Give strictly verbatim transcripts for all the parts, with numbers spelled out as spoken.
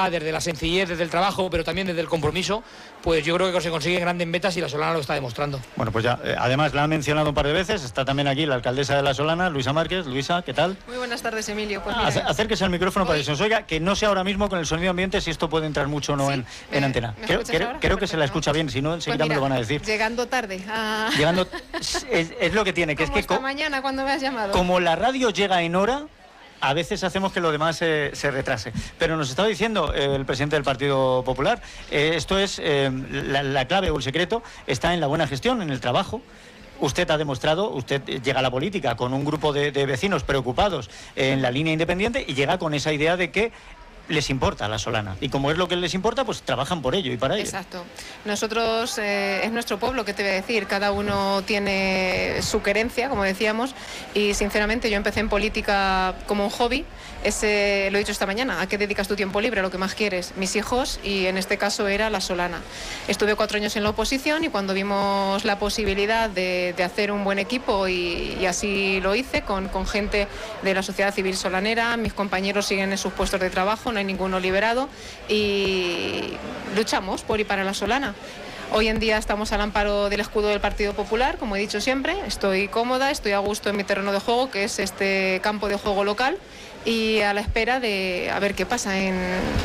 humildad, desde la sencillez, desde el trabajo, pero también desde el compromiso, pues yo creo que se consiguen grandes metas y la Solana lo está demostrando. Bueno, pues ya, eh, además la han mencionado un par de veces, está también aquí la alcaldesa de la Solana, Luisa Márquez. Luisa, ¿qué tal? Muy buenas tardes, Emilio. Pues ah, mira, acérquese al micrófono hoy... para que se nos oiga, que no sé ahora mismo con el sonido ambiente si esto puede entrar mucho o no, ¿sí?, en, en ¿Me, antena. ¿me Creo, creo, creo que se la escucha bien, si no enseguida pues mira, me lo van a decir. Llegando tarde. A... Llegando, es, es lo que tiene, que es que... Esta mañana cuando me has llamado. Como la radio llega en hora, a veces hacemos que lo demás eh, se retrase. Pero nos estaba diciendo eh, el presidente del Partido Popular, eh, esto es eh, la, la clave o el secreto está en la buena gestión, en el trabajo. Usted ha demostrado, usted llega a la política con un grupo de, de vecinos preocupados en la línea independiente y llega con esa idea de que les importa la Solana. Y como es lo que les importa, pues trabajan por ello y para ello. Exacto. Nosotros, eh, es nuestro pueblo, ¿qué te voy a decir? Cada uno tiene su querencia, como decíamos, y sinceramente yo empecé en política como un hobby. Ese, lo he dicho esta mañana, ¿a qué dedicas tu tiempo libre? A lo que más quieres. Mis hijos, y en este caso era la Solana. Estuve cuatro años en la oposición y cuando vimos la posibilidad de, de hacer un buen equipo, y, y así lo hice, con, con gente de la sociedad civil solanera, mis compañeros siguen en sus puestos de trabajo, no hay ninguno liberado, y luchamos por y para la Solana. Hoy en día estamos al amparo del escudo del Partido Popular, como he dicho siempre. Estoy cómoda, estoy a gusto en mi terreno de juego, que es este campo de juego local, y a la espera de a ver qué pasa en,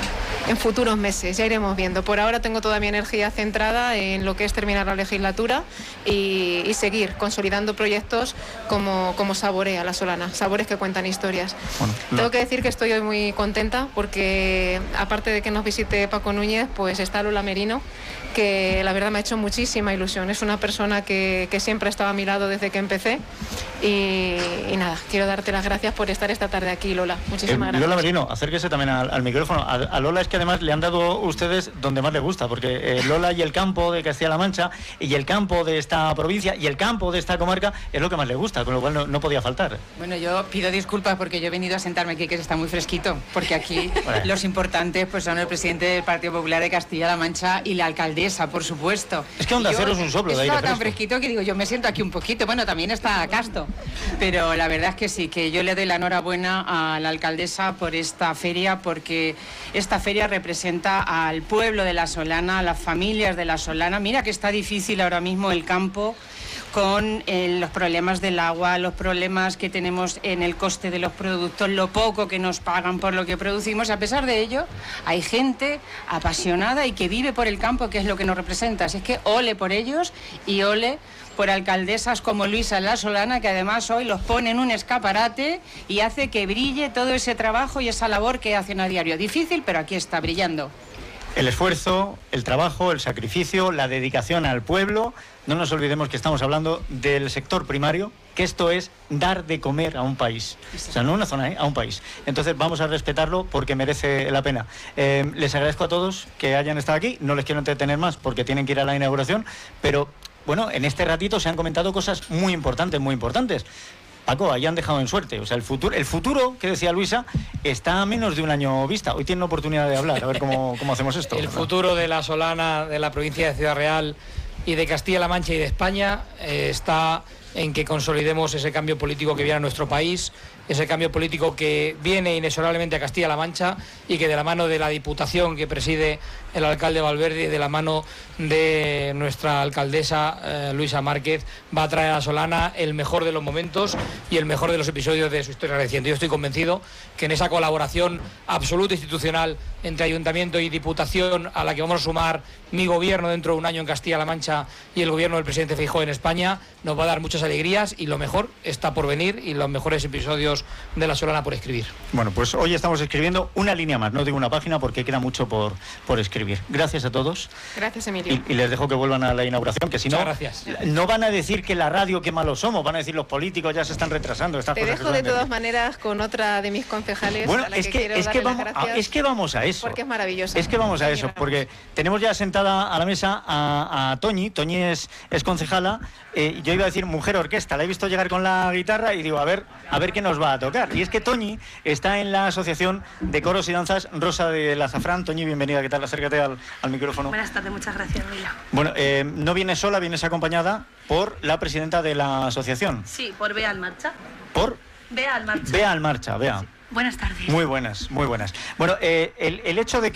en futuros meses, ya iremos viendo. Por ahora tengo toda mi energía centrada en lo que es terminar la legislatura y, y seguir consolidando proyectos como, como Saborea, la Solana, sabores que cuentan historias. Bueno, no. Tengo que decir que estoy hoy muy contenta porque, aparte de que nos visite Paco Núñez, pues está Lola Merino, que la verdad me ha hecho muchísima ilusión. Es una persona que, que siempre ha estado a mi lado desde que empecé y, y nada, quiero darte las gracias por estar esta tarde aquí, Lola. Muchísimas eh, gracias. Lola Merino, acérquese también al, al micrófono. A, a Lola es que además le han dado ustedes donde más le gusta, porque eh, Lola y el campo de Castilla-La Mancha y el campo de esta provincia y el campo de esta comarca es lo que más le gusta, con lo cual no, no podía faltar. Bueno, yo pido disculpas porque yo he venido a sentarme aquí, que está muy fresquito, porque aquí bueno, los importantes pues son el presidente del Partido Popular de Castilla-La Mancha y la alcaldesa, por supuesto. Es que Onda Cero es un soplo de aire fresco. Está tan fresco. fresquito que digo, yo me siento aquí un poquito. Bueno, también está Casto, pero la verdad es que sí, que yo le doy la enhorabuena a la alcaldesa por esta feria, porque esta feria representa al pueblo de la Solana, a las familias de la Solana. Mira que está difícil ahora mismo el campo, con eh, los problemas del agua, los problemas que tenemos en el coste de los productos, lo poco que nos pagan por lo que producimos. A pesar de ello, hay gente apasionada y que vive por el campo, que es lo que nos representa. Así es que ole por ellos y ole por alcaldesas como Luisa La Solana, que además hoy los pone en un escaparate y hace que brille todo ese trabajo y esa labor que hacen a diario. Difícil, pero aquí está brillando. El esfuerzo, el trabajo, el sacrificio, la dedicación al pueblo. No nos olvidemos que estamos hablando del sector primario, que esto es dar de comer a un país. O sea, no una zona, ¿eh? A un país. Entonces vamos a respetarlo porque merece la pena. Eh, les agradezco a todos que hayan estado aquí. No les quiero entretener más porque tienen que ir a la inauguración, pero bueno, en este ratito se han comentado cosas muy importantes, muy importantes. Paco, ahí han dejado en suerte. O sea, el futuro, el futuro que decía Luisa, está a menos de un año vista. Hoy tienen oportunidad de hablar, a ver cómo, cómo hacemos esto. El ¿verdad? Futuro de la Solana, de la provincia de Ciudad Real y de Castilla-La Mancha y de España eh, está en que consolidemos ese cambio político que viene a nuestro país, ese cambio político que viene inexorablemente a Castilla-La Mancha y que de la mano de la Diputación que preside el alcalde Valverde y de la mano de nuestra alcaldesa eh, Luisa Márquez va a traer a Solana el mejor de los momentos y el mejor de los episodios de su historia reciente. Yo estoy convencido que en esa colaboración absoluta institucional entre Ayuntamiento y Diputación, a la que vamos a sumar mi gobierno dentro de un año en Castilla-La Mancha y el gobierno del presidente Feijóo en España, nos va a dar muchas alegrías y lo mejor está por venir y los mejores episodios de la Solana por escribir. Bueno, pues hoy estamos escribiendo una línea más, no digo una página porque queda mucho por, por escribir. Gracias a todos. Gracias, Emilio. Y, y les dejo que vuelvan a la inauguración, que si no, gracias. no van a decir que la radio qué malos somos, van a decir los políticos ya se están retrasando. Estas Te cosas dejo de todas maneras con otra de mis concejales. Bueno, a la es que, que, quiero es, que darle vamos, las a, gracias es que vamos a eso. porque es maravilloso. Es que vamos a eso, porque tenemos ya sentada a la mesa a, a Toñi. Toñi es, es concejala. Eh, yo iba a decir mujer orquesta, la he visto llegar con la guitarra y digo, a ver, a ver qué nos va a tocar. Y es que Toñi está en la Asociación de Coros y Danzas Rosa del Azafrán. Toñi, bienvenida, ¿qué tal? Acércate al, al micrófono. Buenas tardes, muchas gracias, Mila. Bueno, eh, no vienes sola, vienes acompañada por la presidenta de la asociación. Sí, por Bea al Marcha. ¿Por? Bea al Marcha. Bea al Marcha, Bea. Sí. Buenas tardes. Muy buenas, muy buenas. Bueno, eh, el, el hecho de que